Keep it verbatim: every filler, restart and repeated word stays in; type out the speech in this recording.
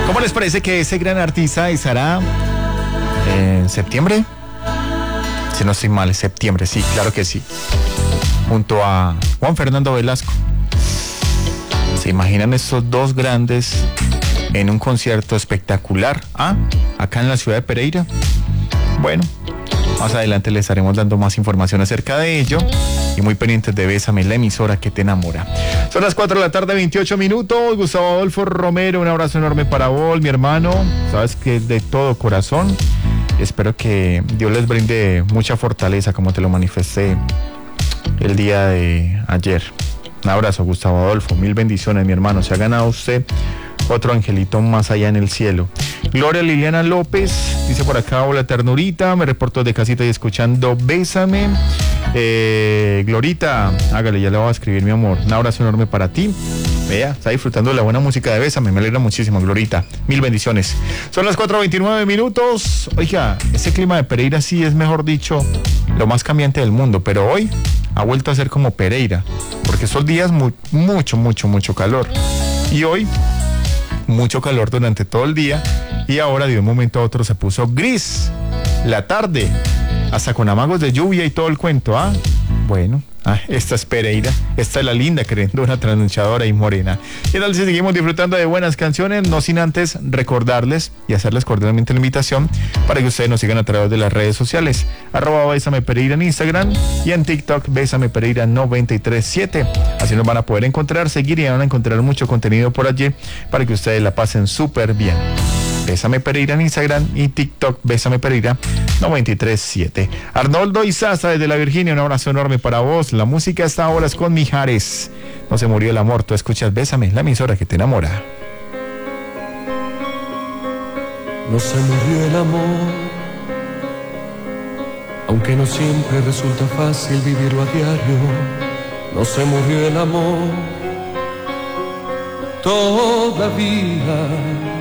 ¿Cómo les parece que ese gran artista estará en septiembre? Si no estoy mal, septiembre, sí, claro que sí. Junto a Juan Fernando Velasco. ¿Se imaginan estos dos grandes en un concierto espectacular? ¿Ah? Acá en la ciudad de Pereira. Bueno, más adelante les estaremos dando más información acerca de ello. Y muy pendientes de Bésame, la emisora que te enamora. Son las cuatro de la tarde, veintiocho minutos. Gustavo Adolfo Romero, un abrazo enorme para vos, mi hermano. Sabes que de todo corazón. Espero que Dios les brinde mucha fortaleza, como te lo manifesté el día de ayer. Un abrazo, Gustavo Adolfo. Mil bendiciones, mi hermano. Se ha ganado usted otro angelito más allá en el cielo. Gloria Liliana López dice por acá: hola ternurita, me reporto de casita y escuchando Bésame. eh, Glorita, hágale, ya le voy a escribir, mi amor. Un abrazo enorme para ti. Vea, está disfrutando de la buena música de Bésame, me alegra muchísimo, Glorita. Mil bendiciones. Son las cuatro veintinueve minutos. Oiga, ese clima de Pereira sí es, mejor dicho, lo más cambiante del mundo, pero hoy ha vuelto a ser como Pereira, porque estos días muy, mucho, mucho, mucho calor. Y hoy mucho calor durante todo el día, y ahora de un momento a otro se puso gris la tarde, hasta con amagos de lluvia y todo el cuento. Ah, bueno, ah, esta es Pereira, esta es la linda querendona, trasnochadora y morena. Y tal si seguimos disfrutando de buenas canciones, no sin antes recordarles y hacerles cordialmente la invitación para que ustedes nos sigan a través de las redes sociales, arroba Bésame Pereira en Instagram y en TikTok Bésame Pereira noventa y tres siete. Así nos van a poder encontrar, seguir y van a encontrar mucho contenido por allí para que ustedes la pasen súper bien. Bésame Pereira en Instagram y TikTok Bésame Pereira noventa y tres siete. Arnoldo Izaza desde la Virginia, un abrazo enorme para vos. La música hasta ahora es con Mijares. No se murió el amor, tú escuchas Bésame, la emisora que te enamora. No se murió el amor, aunque no siempre resulta fácil vivirlo a diario. No se murió el amor, todavía